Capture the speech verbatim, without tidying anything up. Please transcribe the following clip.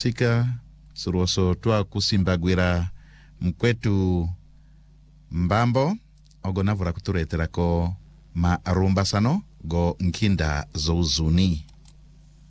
Sika suruoso twa kusimbagwira mkwetu mbambo ogonavura kutureterako ma arumbasano go nkinda zouzuni.